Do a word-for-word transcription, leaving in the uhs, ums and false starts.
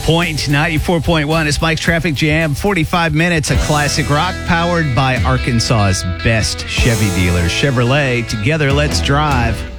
Point ninety-four point one is Mike's Traffic Jam. forty-five minutes of classic rock powered by Arkansas's best Chevy dealers. Chevrolet, together let's drive.